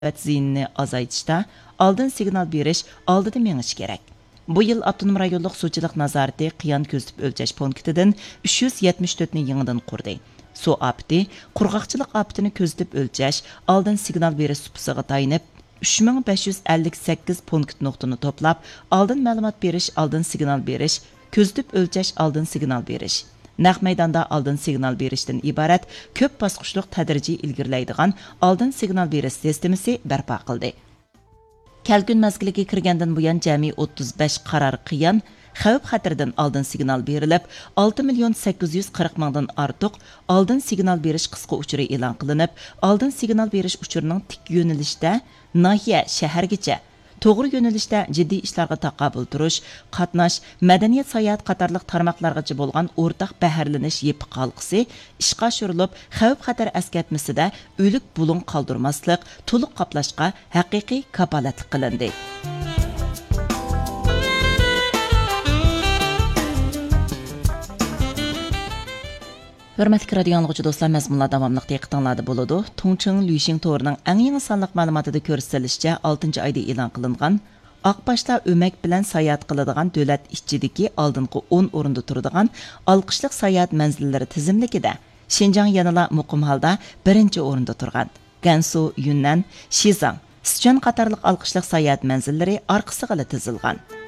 ziyinini azaytishda oldin signal berish, oldida mengish kerak. Bu yil Avtonom rayonluq suvchilik nazorati qiyon ko'zitib o'lchash punktidan 374 ni yangidan qurdi. Suv afati, qurg'oqchilik afatini ko'zitib o'lchash, oldin signal berish supasiga tayinib 3558 punkt nuqtani to'plab, oldin ma'lumot berish, oldin signal berish, ko'zitib o'lchash, oldin signal berish. Naq maydonda oldin signal berishdan iborat ko'p bosqichliq tadrijiy ilgirlaydigan oldin signal berish sistemasi barpo qildi. Kelgün mezgiliga kirgandan buyon jami 35 qaror qiyon xavf xatardan oldin signal berilib, 6 million 840 mingdan ortiq oldin signal berish qisqa uchuri e'lon qilinib, oldin signal berish uchurining tik yo'nalishda nahiya shahargacha to'g'ri yo'nalishda jiddiy ishlarga taqobil turish, qatnash, madaniyat sayohat qatorliq tarmoqlargacha bo'lgan o'rtaq baharlanish yepi qalqisi ishga oshirilib, xavf xatar askatmasida o'lik bulun qoldirmaslik, to'liq qoplashga haqiqiy kapolatlik qilindi. Hörmətli radio anlıqçı dostlar, məzmunlar davamlıq diqqətinizdə boludu. Tongcheng Luxing to'rining eng yangi sonliq ma'lumotida ko'rsatilishicha 6 oyda e'lon qilingan Aqbashda o'mak bilan sayohat qiladigan davlat ishchidagi oldingi 10 o'rinda turadigan olqishliq sayohat manzillari tizimligida Xinjiang yanada muqim holda 1-o'rinda turgan. Gansu, Yunnan, Shizang, Sichuan qatorliq olqishliq sayohat manzillari orqasiga tizilgan.